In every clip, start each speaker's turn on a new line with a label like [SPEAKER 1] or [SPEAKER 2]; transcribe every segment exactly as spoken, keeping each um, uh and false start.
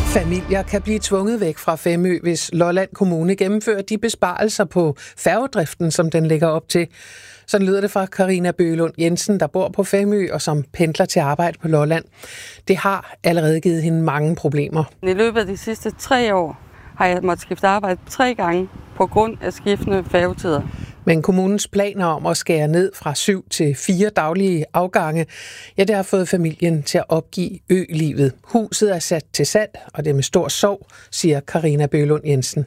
[SPEAKER 1] Familier kan blive tvunget væk fra Femø, hvis Lolland Kommune gennemfører de besparelser på færgedriften, som den lægger op til. Sådan lyder det fra Carina Bøgelund Jensen, der bor på Femø og som pendler til arbejde på Lolland. Det har allerede givet hende mange problemer.
[SPEAKER 2] I løbet af de sidste tre år har jeg måttet skifte arbejde tre gange på grund af skiftende færgetider.
[SPEAKER 1] Men kommunens planer om at skære ned fra syv til fire daglige afgange, ja, det har fået familien til at opgive ø-livet. Huset er sat til salg, og det er med stor sorg, siger Carina Bøgelund Jensen.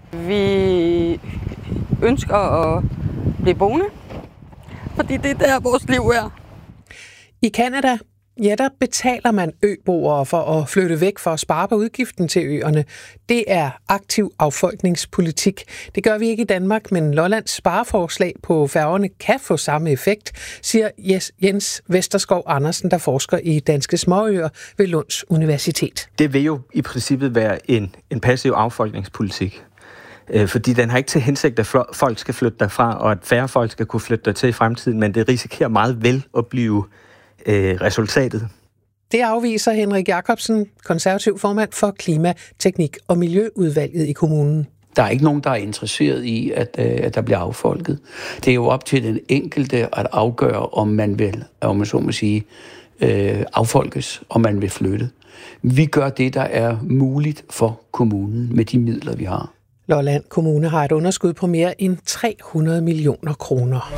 [SPEAKER 2] Vi ønsker at blive boende, fordi det er der, vores liv er.
[SPEAKER 1] I Canada, ja, der betaler man øboere for at flytte væk for at spare på udgiften til øerne. Det er aktiv affolkningspolitik. Det gør vi ikke i Danmark, men Lollands spareforslag på færgerne kan få samme effekt, siger Jens Vesterskov Andersen, der forsker i Danske Småøer ved Lunds Universitet.
[SPEAKER 3] Det vil jo i princippet være en, en passiv affolkningspolitik. Fordi den har ikke til hensigt, at folk skal flytte derfra, og at færre folk skal kunne flytte dertil i fremtiden, men det risikerer meget vel at blive øh, resultatet.
[SPEAKER 1] Det afviser Henrik Jacobsen, konservativ formand for Klima-, Teknik- og Miljøudvalget i kommunen.
[SPEAKER 4] Der er ikke nogen, der er interesseret i, at, at der bliver affolket. Det er jo op til den enkelte at afgøre, om man vil, om man så må sige, øh, affolkes, om man vil flytte. Vi gør det, der er muligt for kommunen med de midler, vi har.
[SPEAKER 1] Lolland Kommune har et underskud på mere end tre hundrede millioner kroner.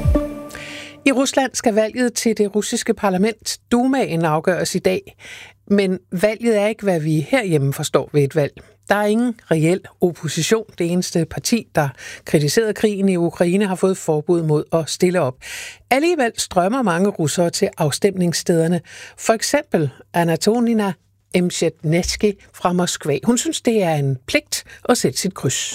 [SPEAKER 1] I Rusland skal valget til det russiske parlament, Dumaen, afgøres i dag. Men valget er ikke, hvad vi herhjemme forstår ved et valg. Der er ingen reel opposition. Det eneste parti, der kritiserede krigen i Ukraine, har fået forbud mod at stille op. Alligevel strømmer mange russere til afstemningsstederne. For eksempel Anatolina Msjetnetsky fra Moskva. Hun synes, det er en pligt at sætte sit kryds.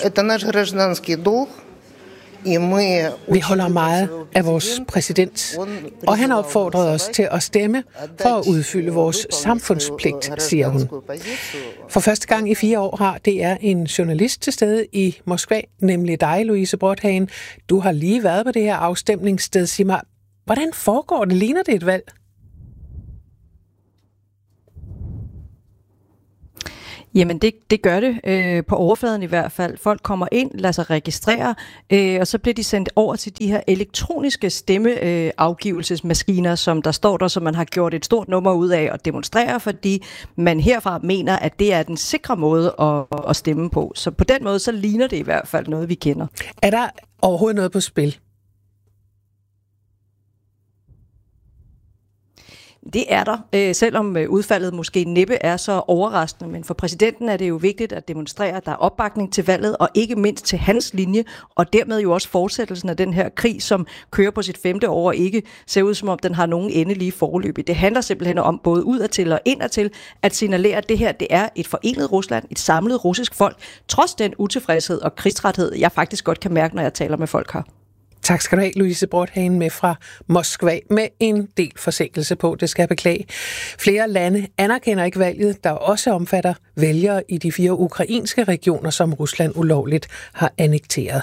[SPEAKER 1] Vi holder meget af vores præsident, og han opfordrede os til at stemme for at udfylde vores samfundspligt, siger hun. For første gang i fire år har D R en journalist til stede i Moskva, nemlig dig, Louise Brodhagen. Du har lige været på det her afstemningssted. Sig mig, hvordan foregår det? Ligner det et valg?
[SPEAKER 5] Jamen det, det gør det, øh, på overfladen i hvert fald. Folk kommer ind, lader sig registrere, øh, og så bliver de sendt over til de her elektroniske stemmeafgivelsesmaskiner, øh, som der står der, som man har gjort et stort nummer ud af at demonstrere, fordi man herfra mener, at det er den sikre måde at, at stemme på. Så på den måde, så ligner det i hvert fald noget, vi kender.
[SPEAKER 1] Er der overhovedet noget på spil?
[SPEAKER 5] Det er der, øh, selvom udfaldet måske næppe er så overraskende, men for præsidenten er det jo vigtigt at demonstrere, at der er opbakning til valget, og ikke mindst til hans linje, og dermed jo også fortsættelsen af den her krig, som kører på sit femte år, og ikke ser ud som om den har nogen endelige forløb. Det handler simpelthen om både udadtil og indadtil at signalere, at det her det er et forenet Rusland, et samlet russisk folk, trods den utilfredshed og krigstræthed, jeg faktisk godt kan mærke, når jeg taler med folk her.
[SPEAKER 1] Tak skal du have, Louise Brodhagen, med fra Moskva med en del forsinkelse på, det skal jeg beklage. Flere lande anerkender ikke valget, der også omfatter vælgere i de fire ukrainske regioner, som Rusland ulovligt har annekteret.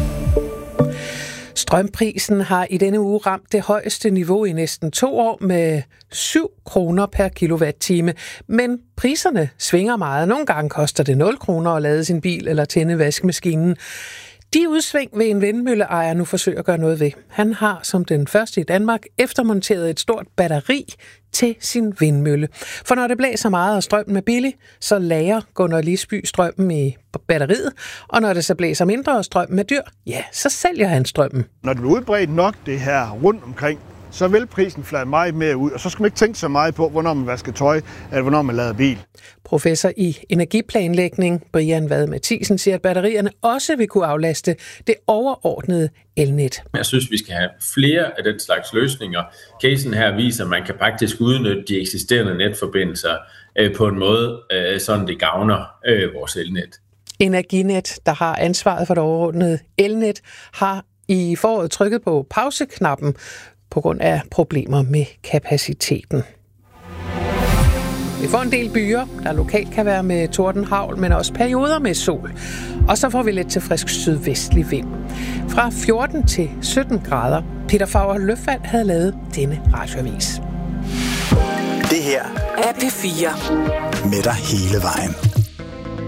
[SPEAKER 1] Strømprisen har i denne uge ramt det højeste niveau i næsten to år med syv kroner per kilowatt-time. Men priserne svinger meget. Nogle gange koster det nul kroner at lade sin bil eller tænde vaskemaskinen. De udsving vil en vindmølleejer nu forsøge at gøre noget ved. Han har som den første i Danmark eftermonteret et stort batteri til sin vindmølle. For når det blæser meget og strømmen er billig, så lagrer Gunnar Lisby strømmen i batteriet. Og når det så blæser mindre og strømmen er dyr, ja, så sælger han strømmen.
[SPEAKER 6] Når det bliver udbredt nok det her rundt omkring, så vil prisen flade meget mere ud, og så skal man ikke tænke så meget på, hvornår man vasker tøj, eller hvornår man lader bil.
[SPEAKER 1] Professor i energiplanlægning, Brian Vad Mathisen, siger, at batterierne også vil kunne aflaste det overordnede elnet.
[SPEAKER 7] Jeg synes, vi skal have flere af den slags løsninger. Casen her viser, at man kan faktisk udnytte de eksisterende netforbindelser på en måde, sådan det gavner vores elnet.
[SPEAKER 1] Energinet, der har ansvaret for det overordnede elnet, har i foråret trykket på pauseknappen på grund af problemer med kapaciteten. Vi får en del byer, der lokalt kan være med tordenhavl, men også perioder med sol. Og så får vi lidt til frisk sydvestlig vind. Fra fjorten til sytten grader. Peter Favre Løfald havde lavet denne radioavis.
[SPEAKER 8] Det her er P fire. med dig hele vejen.